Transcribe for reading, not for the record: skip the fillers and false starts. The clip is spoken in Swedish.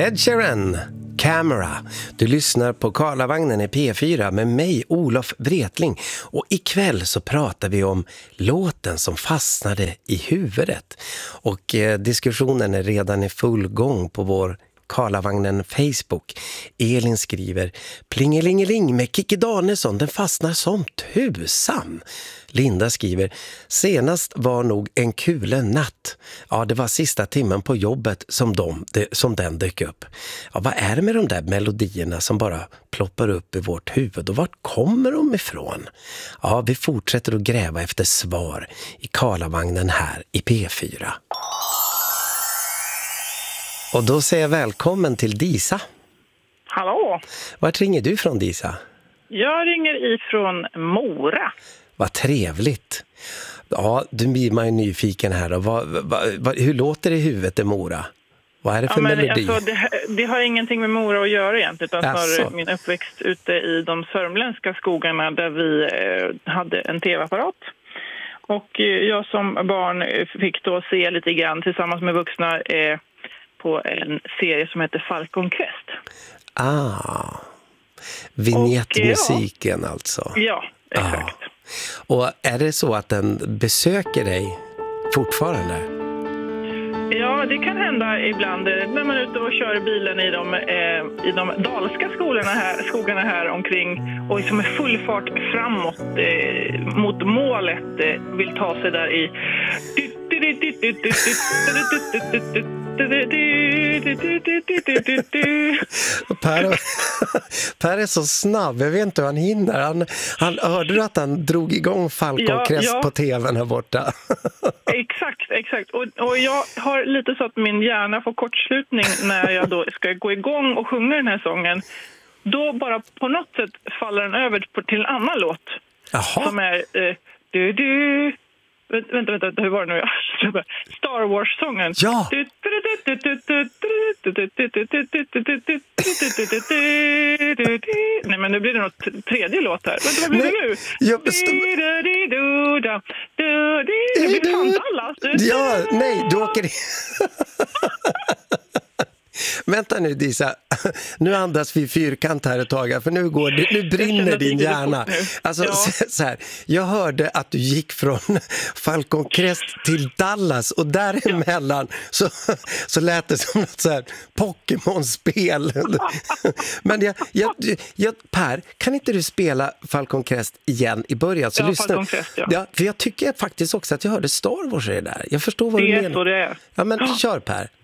Ed Sheeran, Camera. Du lyssnar på Karlavagnen i P4 med mig, Olof Wretling. Och ikväll så pratar vi om låten som fastnade i huvudet. Och diskussionen är redan i full gång på vår Karlavagnen Facebook. Elin skriver: Plingelingeling med Kikki Danielsson, den fastnar som tusan. Linda skriver: senast var nog en kulen natt. Ja, det var sista timmen på jobbet som den dök upp. Ja, vad är det med de där melodierna som bara ploppar upp i vårt huvud och vart kommer de ifrån? Ja, vi fortsätter att gräva efter svar i Karlavagnen här i P4. Och då säger jag välkommen till Disa. Hallå! Vart ringer du från, Disa? Jag ringer ifrån Mora. Vad trevligt. Ja, du blir man ju nyfiken här då. Hur låter det i huvudet i Mora? Vad är det för melodi? Alltså, det har ingenting med Mora att göra egentligen. Utan snarare min uppväxt ute i de sörmländska skogarna där vi hade en tv-apparat. Och jag som barn fick då se lite grann tillsammans med vuxna på en serie som heter Falcon Crest. Vignettmusiken alltså. Ja, exakt. Och är det så att den besöker dig fortfarande? Ja, det kan hända ibland när man är ute och kör bilen i de dalska skogarna här omkring och som är full fart framåt mot målet vill ta sig där i... Per är så snabb, jag vet inte hur han hinner. Han hörde du att han drog igång Falcon Crest på tvn här borta? Exakt. Och jag har lite så att min hjärna får kortslutning när jag då ska gå igång och sjunga den här sången. Då bara på något sätt faller den över till en annan låt. Jaha. Som är Vänta, hur var det nu? Star Wars-sången. Ja! Nej, men nu blir det något tredje låt här. Vänta, vad blir det nu? Det blir fan Dallas. Ja, nej, du åker... Vänta nu, Disa. Nu andas vi fyrkant här ett tag, för nu brinner din hjärna. Alltså, så här, jag hörde att du gick från Falcon Crest till Dallas och däremellan så lät det som något så här Pokémon-spel. Men Per, kan inte du spela Falcon Crest igen i början? Så lyssna. Falcon Crest, för jag tycker faktiskt också att jag hörde Star Wars i det där. Jag förstår vad du menar. Det är så det är. Ja, men kör, Per.